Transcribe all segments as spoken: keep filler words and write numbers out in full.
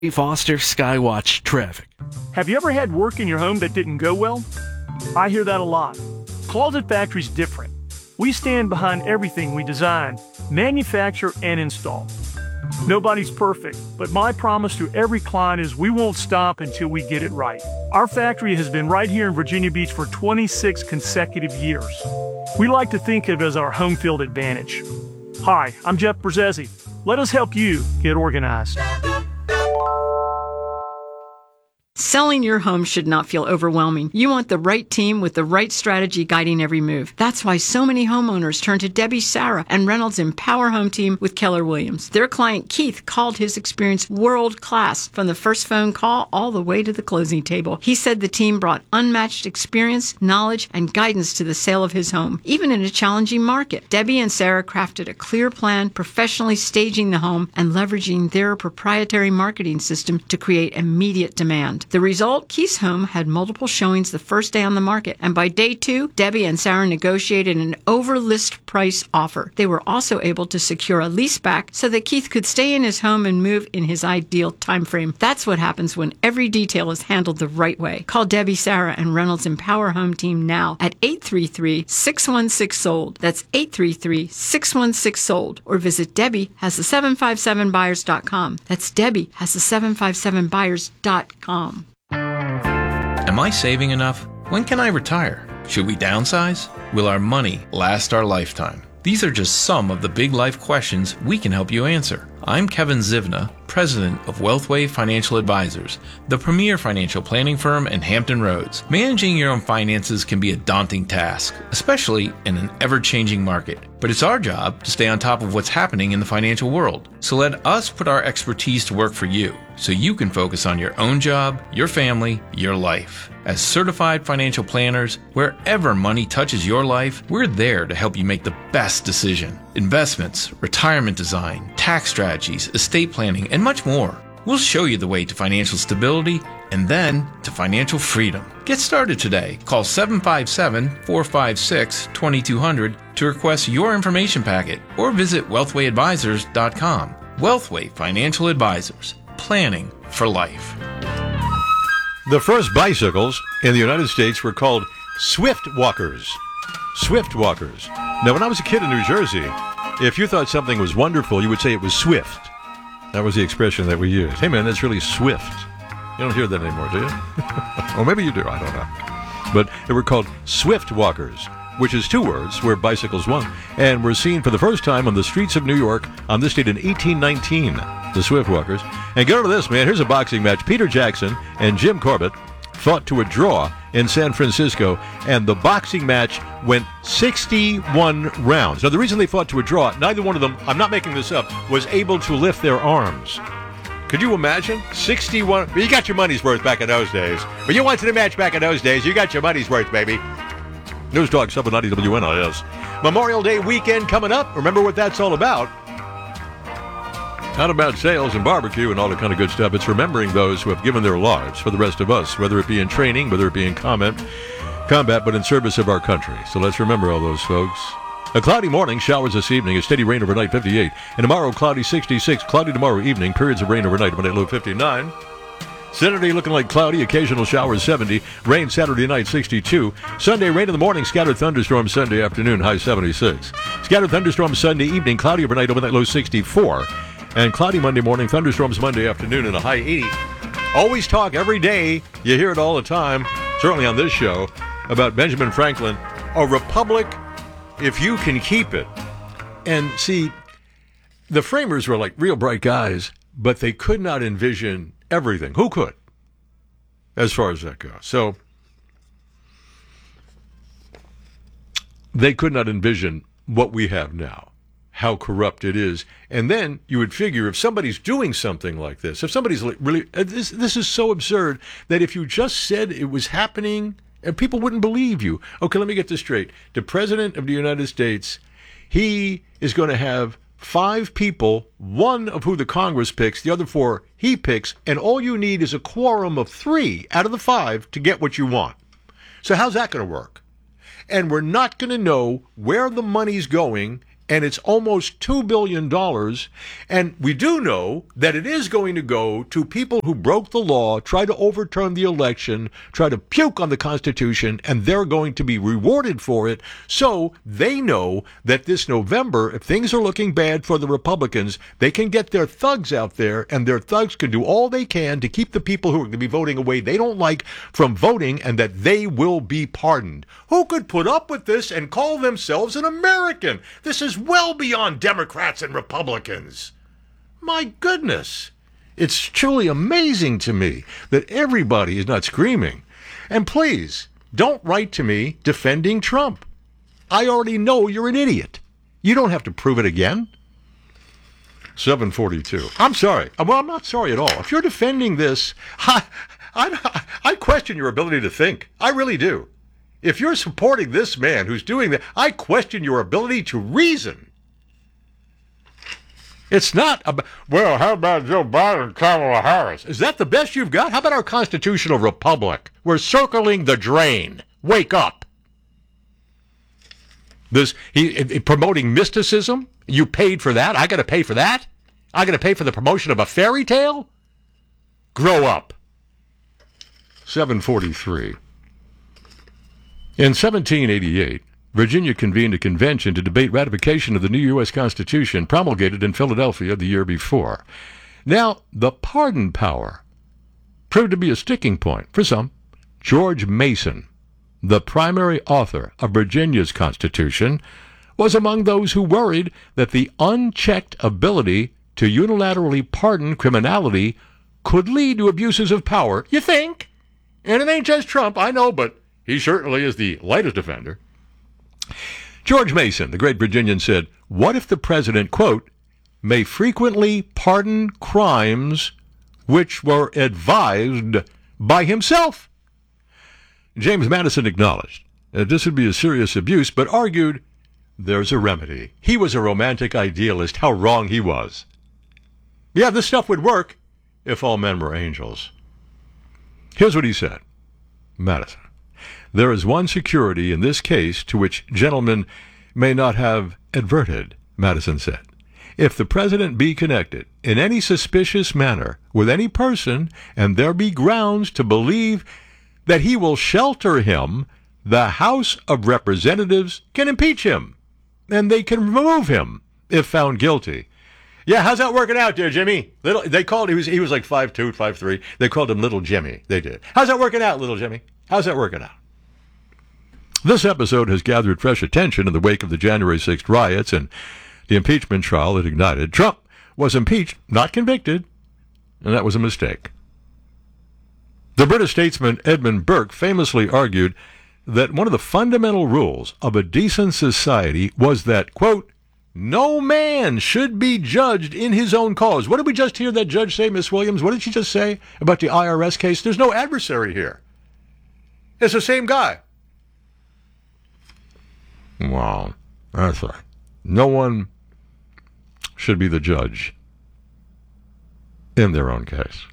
Foster Skywatch Traffic. Have you ever had work in your home that didn't go well? I hear that a lot. Closet Factory's different. We stand behind everything we design, manufacture, and install. Nobody's perfect, but my promise to every client is we won't stop until we get it right. Our factory has been right here in Virginia Beach for twenty-six consecutive years. We like to think of it as our home field advantage. Hi, I'm Jeff Brzezzi. Let us help you get organized. Selling your home should not feel overwhelming. You want the right team with the right strategy guiding every move. That's why so many homeowners turn to Debbie Sarah and Reynolds Empower Home Team with Keller Williams. Their client Keith called his experience world class from the first phone call all the way to the closing table. He said the team brought unmatched experience, knowledge, and guidance to the sale of his home, even in a challenging market. Debbie and Sarah crafted a clear plan, professionally staging the home and leveraging their proprietary marketing system to create immediate demand. The result, Keith's home had multiple showings the first day on the market, and by day two, Debbie and Sarah negotiated an over-list price offer. They were also able to secure a lease back so that Keith could stay in his home and move in his ideal time frame. That's what happens when every detail is handled the right way. Call Debbie, Sarah, and Reynolds Empower Home Team now at eight three three, six one six, sold. That's eight three three, six one six, sold. Or visit Debbie has the seven five seven buyers dot com. That's Debbie has the seven five seven buyers dot com. Am I saving enough? When can I retire? Should we downsize? Will our money last our lifetime? These are just some of the big life questions we can help you answer. I'm Kevin Zivna, president of Wealthway Financial Advisors, the premier financial planning firm in Hampton Roads. Managing your own finances can be a daunting task, especially in an ever-changing market. But it's our job to stay on top of what's happening in the financial world. So let us put our expertise to work for you, so you can focus on your own job, your family, your life. As certified financial planners, wherever money touches your life, we're there to help you make the best decision. Investments, retirement design, tax strategies, estate planning, and much more. We'll show you the way to financial stability and then to financial freedom. Get started today. Call seven five seven, four five six, two two zero zero to request your information packet or visit wealthway advisors dot com. Wealthway Financial Advisors. Planning for life. The first bicycles in the United States were called Swift Walkers. Swift Walkers. Now, when I was a kid in New Jersey, if you thought something was wonderful, you would say it was swift. That was the expression that we used. Hey, man, that's really swift. You don't hear that anymore, do you? Or maybe you do. I don't know. But they were called Swift Walkers, which is two words, where bicycles won, and were seen for the first time on the streets of New York on this date in eighteen nineteen. The Swift Walkers. And get over this, man. Here's a boxing match. Peter Jackson and Jim Corbett fought to a draw in San Francisco, and the boxing match went sixty-one rounds. Now, the reason they fought to a draw, neither one of them, I'm not making this up, was able to lift their arms. Could you imagine? sixty-one. You got your money's worth back in those days. When you went to the match back in those days, you got your money's worth, baby. News Talk seven ninety W N I S. Memorial Day weekend coming up. Remember what that's all about. Not about sales and barbecue and all that kind of good stuff. It's remembering those who have given their lives for the rest of us, whether it be in training, whether it be in combat, combat, but in service of our country. So let's remember all those folks. A cloudy morning, showers this evening, a steady rain overnight, fifty-eight. And tomorrow, cloudy, sixty-six. Cloudy tomorrow evening, periods of rain overnight, overnight low, fifty-nine. Saturday looking like cloudy, occasional showers, seventy. Rain Saturday night, sixty-two. Sunday, rain in the morning, scattered thunderstorms Sunday afternoon, high seventy-six. Scattered thunderstorms Sunday evening, cloudy overnight, overnight low, sixty-four. And cloudy Monday morning, thunderstorms Monday afternoon, and a high eighty. Always talk every day, you hear it all the time, certainly on this show, about Benjamin Franklin, a republic if you can keep it. And see, the framers were like real bright guys, but they could not envision everything. Who could? As far as that goes. So, they could not envision what we have now. How corrupt it is. And then you would figure if somebody's doing something like this, if somebody's really, this, this is so absurd that if you just said it was happening, and people wouldn't believe you. Okay, let me get this straight. The President of the United States, he is going to have five people, one of who the Congress picks, the other four he picks, and all you need is a quorum of three out of the five to get what you want. So how's that going to work? And we're not going to know where the money's going and it's almost two billion dollars. And we do know that it is going to go to people who broke the law, try to overturn the election, try to puke on the Constitution, and they're going to be rewarded for it. So they know that this November, if things are looking bad for the Republicans, they can get their thugs out there, and their thugs can do all they can to keep the people who are going to be voting a way they don't like from voting, and that they will be pardoned. Who could put up with this and call themselves an American? This is well beyond Democrats and Republicans. My goodness. It's truly amazing to me that everybody is not screaming. And please, don't write to me defending Trump. I already know you're an idiot. You don't have to prove it again. seven forty-two. I'm sorry. Well, I'm not sorry at all. If you're defending this, I, I, I question your ability to think. I really do. If you're supporting this man who's doing that, I question your ability to reason. It's not about, well, how about Joe Biden and Kamala Harris? Is that the best you've got? How about our constitutional republic? We're circling the drain. Wake up. This he, he promoting mysticism? You paid for that? I got to pay for that? I got to pay for the promotion of a fairy tale? Grow up. seven forty-three. In seventeen eighty-eight, Virginia convened a convention to debate ratification of the new U S Constitution promulgated in Philadelphia the year before. Now, the pardon power proved to be a sticking point for some. George Mason, the primary author of Virginia's Constitution, was among those who worried that the unchecked ability to unilaterally pardon criminality could lead to abuses of power. You think? And it ain't just Trump, I know, but he certainly is the lightest offender. George Mason, the great Virginian, said, what if the president, quote, may frequently pardon crimes which were advised by himself? James Madison acknowledged that this would be a serious abuse, but argued there's a remedy. He was a romantic idealist. How wrong he was. Yeah, this stuff would work if all men were angels. Here's what he said. Madison. There is one security in this case to which gentlemen may not have adverted, Madison said. If the president be connected in any suspicious manner with any person, and there be grounds to believe that he will shelter him, the House of Representatives can impeach him, and they can remove him if found guilty. Yeah, how's that working out there, Jimmy? Little, they called he was he was like five two, five three. They called him Little Jimmy. They did. How's that working out, Little Jimmy? How's that working out? This episode has gathered fresh attention in the wake of the January sixth riots and the impeachment trial that ignited. Trump was impeached, not convicted, and that was a mistake. The British statesman Edmund Burke famously argued that one of the fundamental rules of a decent society was that, quote, no man should be judged in his own cause. What did we just hear that judge say, Miss Williams? What did she just say about the I R S case? There's no adversary here. It's the same guy. Wow, that's right. No one should be the judge in their own case.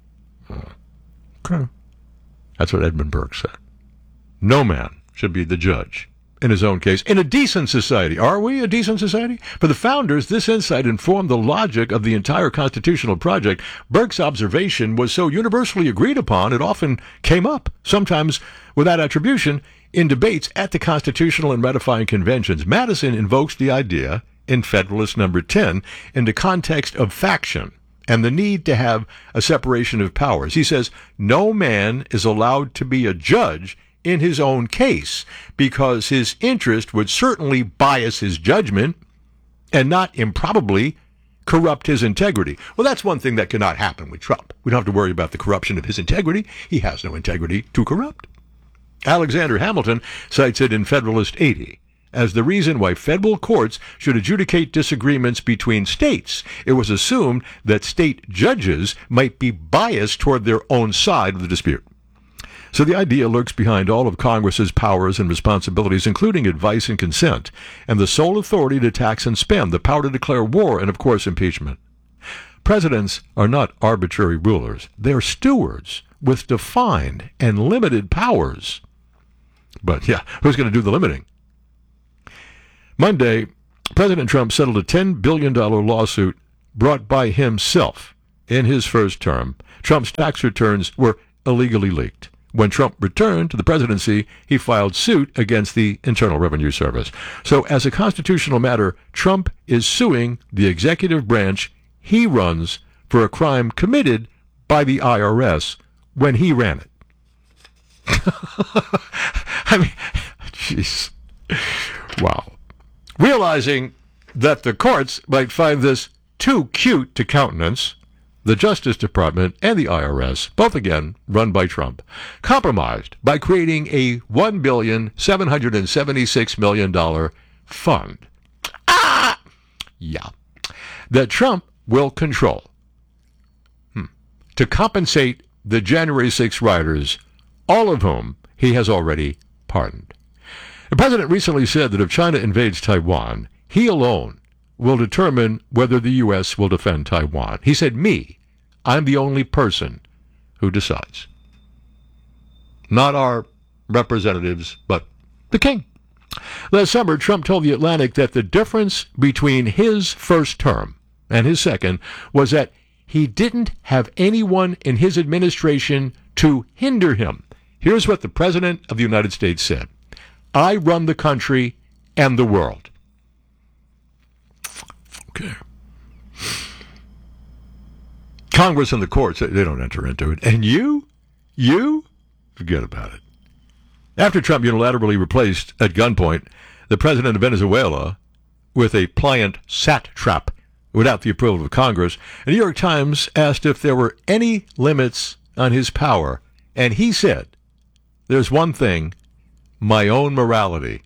Okay. That's what Edmund Burke said. No man should be the judge in his own case. In a decent society. Are we a decent society? For the founders, this insight informed the logic of the entire constitutional project. Burke's observation was so universally agreed upon, it often came up, sometimes without attribution, in debates at the constitutional and ratifying conventions. Madison invokes the idea in Federalist Number ten in the context of faction and the need to have a separation of powers. He says, no man is allowed to be a judge in his own case because his interest would certainly bias his judgment and not improbably corrupt his integrity. Well, that's one thing that cannot happen with Trump. We don't have to worry about the corruption of his integrity. He has no integrity to corrupt. Alexander Hamilton cites it in Federalist eighty as the reason why federal courts should adjudicate disagreements between states. It was assumed that state judges might be biased toward their own side of the dispute. So the idea lurks behind all of Congress's powers and responsibilities, including advice and consent, and the sole authority to tax and spend, the power to declare war, and, of course, impeachment. Presidents are not arbitrary rulers. They are stewards with defined and limited powers. But, yeah, who's going to do the limiting? Monday, President Trump settled a ten billion dollars lawsuit brought by himself in his first term. Trump's tax returns were illegally leaked. When Trump returned to the presidency, he filed suit against the Internal Revenue Service. So as a constitutional matter, Trump is suing the executive branch he runs for a crime committed by the I R S when he ran it. I mean, jeez. Wow. Realizing that the courts might find this too cute to countenance, the Justice Department and the I R S, both again run by Trump, compromised by creating a one billion seven hundred seventy-six million dollars fund. Ah! Yeah. That Trump will control hmm. to compensate the January sixth rioters, all of whom he has already pardoned. The president recently said that if China invades Taiwan, he alone will determine whether the U S will defend Taiwan. He said, me, I'm the only person who decides. Not our representatives, but the king. Last summer, Trump told The Atlantic that the difference between his first term and his second was that he didn't have anyone in his administration to hinder him. Here's what the President of the United States said. I run the country and the world. Okay. Congress and the courts, they don't enter into it. And you? You? Forget about it. After Trump unilaterally replaced, at gunpoint, the president of Venezuela with a pliant satrap without the approval of Congress, the New York Times asked if there were any limits on his power, and he said, there's one thing, my own morality,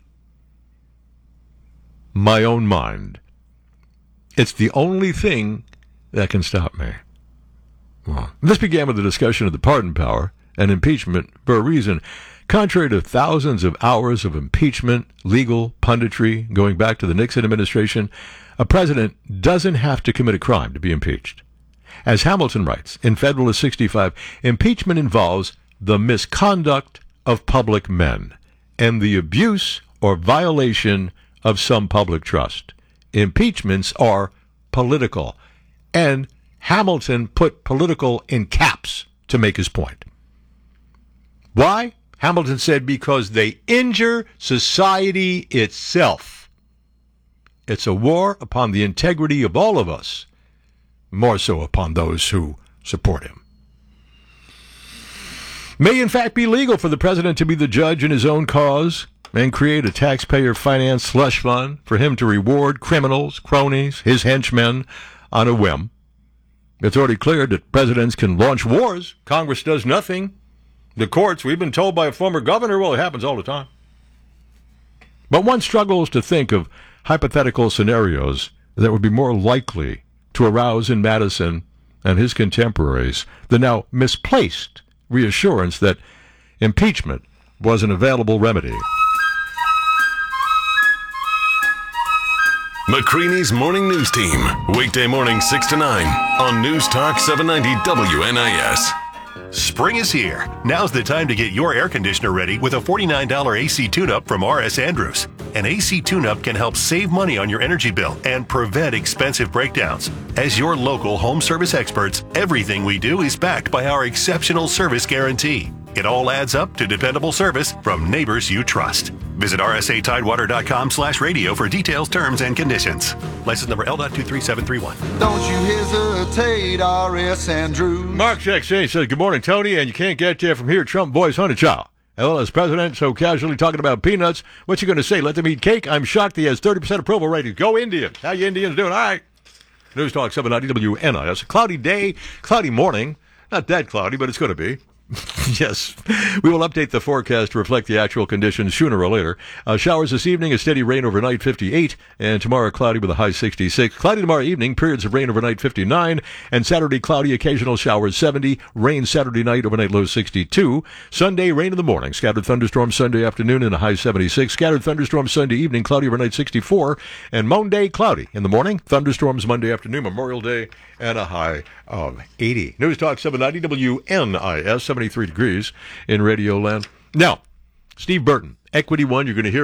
my own mind. It's the only thing that can stop me. Well, this began with the discussion of the pardon power and impeachment for a reason. Contrary to thousands of hours of impeachment, legal punditry going back to the Nixon administration, a president doesn't have to commit a crime to be impeached. As Hamilton writes in Federalist sixty-five, impeachment involves the misconduct of public men and the abuse or violation of some public trust. Impeachments are political, and Hamilton put political in caps to make his point. Why? Hamilton said because they injure society itself. It's a war upon the integrity of all of us, more so upon those who support him. May in fact be legal for the president to be the judge in his own cause and create a taxpayer-financed slush fund for him to reward criminals, cronies, his henchmen on a whim. It's already clear that presidents can launch wars. Congress does nothing. The courts, we've been told by a former governor, well, it happens all the time. But one struggles to think of hypothetical scenarios that would be more likely to arouse in Madison and his contemporaries the now misplaced reassurance that impeachment was an available remedy. McCready's Morning News Team, weekday morning six to nine on News Talk seven ninety W N I S. Spring is here. Now's the time to get your air conditioner ready with a forty-nine dollars A C tune-up from R S Andrews. An A C tune-up can help save money on your energy bill and prevent expensive breakdowns. As your local home service experts, everything we do is backed by our exceptional service guarantee. It all adds up to dependable service from neighbors you trust. Visit R S A Tidewater dot com slash radio for details, terms, and conditions. License number L two three seven three one. Don't you hesitate, R S Andrews. Mark Exchange says, good morning, Tony, and you can't get there from here. Trump voice hunter child. Well, as president, so casually talking about peanuts, what you going to say? Let them eat cake? I'm shocked he has thirty percent approval rating. Go Indians. How you Indians doing? All right. News Talk seven ninety W N I S. A cloudy day, cloudy morning. Not that cloudy, but it's going to be. Yes, we will update the forecast to reflect the actual conditions sooner or later. Uh, showers this evening, a steady rain overnight, fifty-eight, and tomorrow cloudy with a high sixty-six. Cloudy tomorrow evening, periods of rain overnight, fifty-nine, and Saturday cloudy, occasional showers, seventy. Rain Saturday night, overnight low sixty-two. Sunday, rain in the morning, scattered thunderstorms Sunday afternoon and a high seventy-six. Scattered thunderstorms Sunday evening, cloudy overnight, sixty-four. And Monday, cloudy in the morning, thunderstorms Monday afternoon, Memorial Day, and a high of eighty. News Talk seven ninety W N I S, seventy-three degrees in Radio Land. Now, Steve Burton, Equity One, you're going to hear him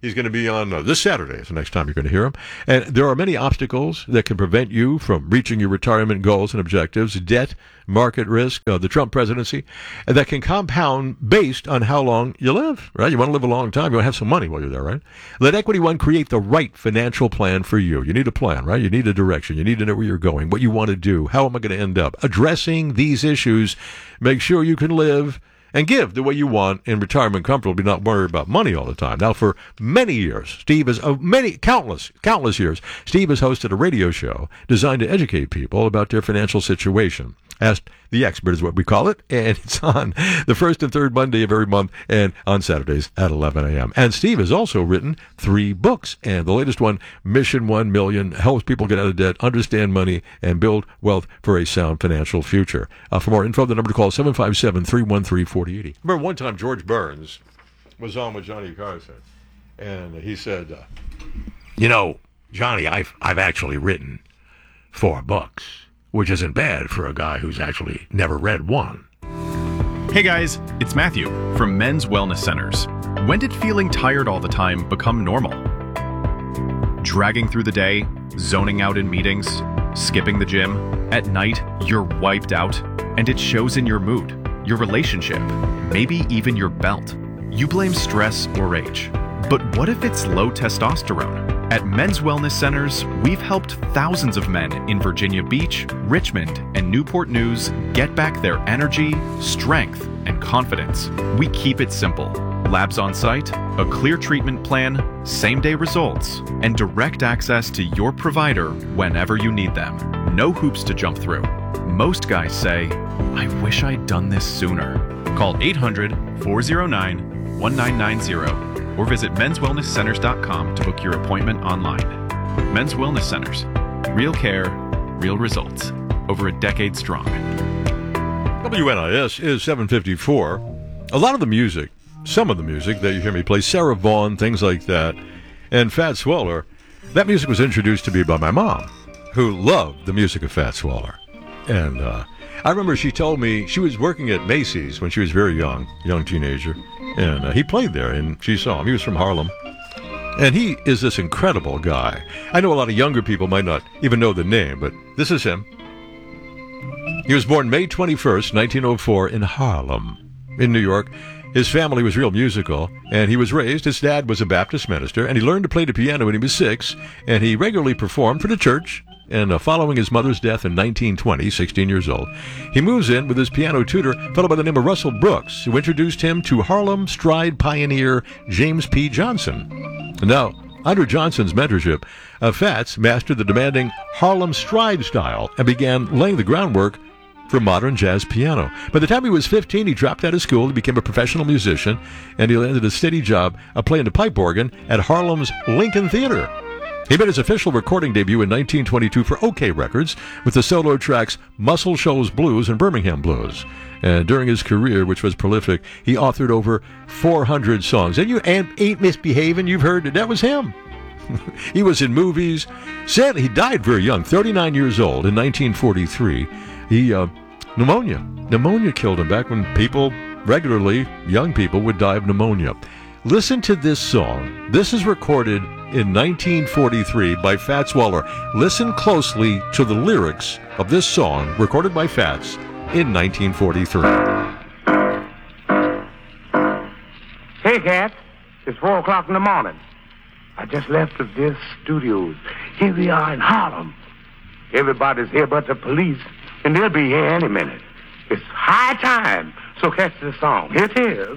He's going to be on uh, this Saturday is the next time you're going to hear him. And there are many obstacles that can prevent you from reaching your retirement goals and objectives. Debt, market risk, uh, the Trump presidency, and that can compound based on how long you live, right? You want to live a long time. You want to have some money while you're there, right? Let Equity One create the right financial plan for you. You need a plan, right? You need a direction. You need to know where you're going, what you want to do. How am I going to end up? Addressing these issues, make sure you can live and give the way you want in retirement comfortably, not worry about money all the time. Now, for many years, Steve has, uh, many, countless, countless years, Steve has hosted a radio show designed to educate people about their financial situation. Ask the Expert is what we call it, and it's on the first and third Monday of every month and on Saturdays at eleven a.m. And Steve has also written three books, and the latest one, Mission One Million, helps people get out of debt, understand money, and build wealth for a sound financial future. Uh, for more info, the number to call is seven five seven, three one three, four zero eight zero. Remember one time George Burns was on with Johnny Carson, and he said, uh, you know, Johnny, I've, I've actually written four books, which isn't bad for a guy who's actually never read one. Hey guys, it's Matthew from Men's Wellness Centers. When did feeling tired all the time become normal? Dragging through the day, zoning out in meetings, skipping the gym. At night, you're wiped out, and it shows in your mood, your relationship, maybe even your belt. You blame stress or age. But what if it's low testosterone? At Men's Wellness Centers, we've helped thousands of men in Virginia Beach, Richmond, and Newport News get back their energy, strength, and confidence. We keep it simple. Labs on site, a clear treatment plan, same-day results, and direct access to your provider whenever you need them. No hoops to jump through. Most guys say, I wish I'd done this sooner. Call eight hundred, four oh nine, one nine nine zero or visit mens wellness centers dot com to book your appointment online. Men's Wellness Centers. Real care, real results. Over a decade strong. W N I S is seven fifty-four. A lot of the music, some of the music that you hear me play, Sarah Vaughan, things like that, and Fats Waller, that music was introduced to me by my mom, who loved the music of Fats Waller. And uh, I remember she told me she was working at Macy's when she was very young, young teenager, and uh, he played there, and she saw him. He was from Harlem. And he is this incredible guy. I know a lot of younger people might not even know the name, but this is him. He was born May twenty-first, nineteen oh four, in Harlem, in New York. His family was real musical, and he was raised, his dad was a Baptist minister, and he learned to play the piano when he was six, and he regularly performed for the church. And uh, following his mother's death in nineteen twenty, sixteen years old, he moves in with his piano tutor, a fellow by the name of Russell Brooks, who introduced him to Harlem stride pioneer James P. Johnson. Now, under Johnson's mentorship, uh, Fats mastered the demanding Harlem stride style and began laying the groundwork for modern jazz piano. By the time he was fifteen, he dropped out of school, he became a professional musician, and he landed a steady job of playing the pipe organ at Harlem's Lincoln Theater. He made his official recording debut in nineteen twenty-two for OK Records with the solo tracks Muscle Shoals Blues and Birmingham Blues. And during his career, which was prolific, he authored over four hundred songs. And you ain't misbehaving, you've heard that that was him. He was in movies. Sadly, he died very young, thirty-nine years old in nineteen forty-three. He, uh, pneumonia. Pneumonia killed him back when people, regularly, young people, would die of pneumonia. Listen to this song. This is recorded in nineteen forty-three by Fats Waller. Listen closely to the lyrics of this song recorded by Fats in nineteen forty-three. Hey, Cat. It's four o'clock in the morning. I just left the This Studios. Here we are in Harlem. Everybody's here but the police, and they'll be here any minute. It's high time, so catch this song. Here it is.